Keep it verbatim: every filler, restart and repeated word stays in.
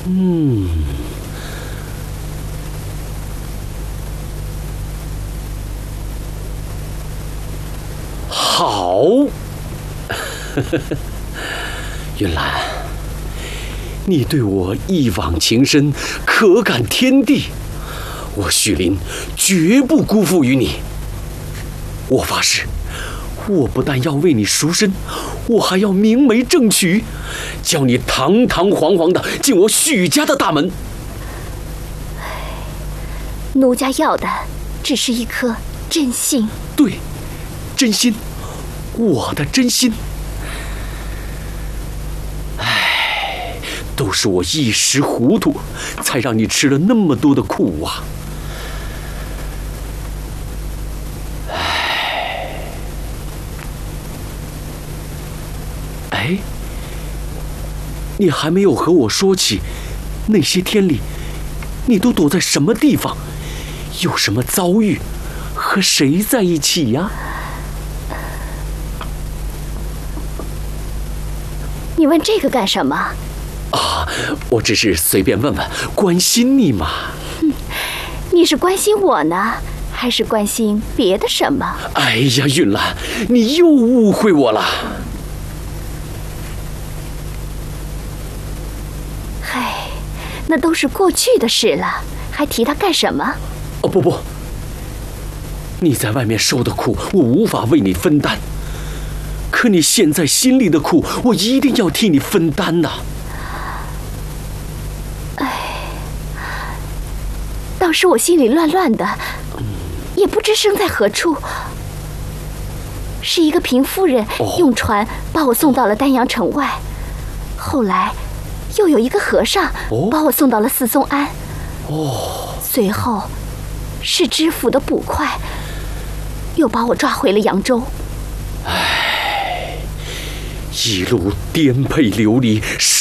嗯，好，云兰，你对我一往情深，可感天地，我许林绝不辜负于你。我发誓，我不但要为你赎身，我还要明媒正娶，叫你堂堂皇皇的进我许家的大门。 奴家要的只是一颗真心。 对，真心，我的真心。唉，都是我一时糊涂，才让你吃了那么多的苦啊。哎，你还没有和我说起，那些天里，你都躲在什么地方，有什么遭遇，和谁在一起呀？ 你问这个干什么？ 啊，我只是随便问问，关心你嘛。 哼，你是关心我呢，还是关心别的什么？ 哎呀，云兰，你又误会我了。 嗨，那都是过去的事了，还提它干什么？ 哦，不不，你在外面受的苦，我无法为你分担。可你现在心里的苦，我一定要替你分担呐。 哎，当时我心里乱乱的，也不知身在何处。是一个平夫人用船把我送到了丹阳城外，后来又有一个和尚把我送到了四松庵。 哦， 随后是知府的捕快，又把我抓回了扬州。 唉，一路颠沛流离。